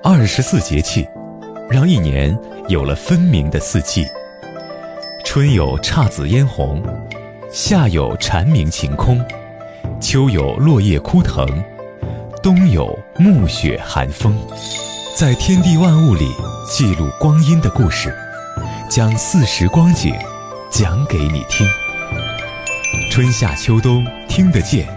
24节气，让一年有了分明的四季。春有姹紫嫣红，夏有蝉鸣晴空，秋有落叶枯藤，冬有暮雪寒风。在天地万物里记录光阴的故事，将40光景讲给你听。春夏秋冬听得见，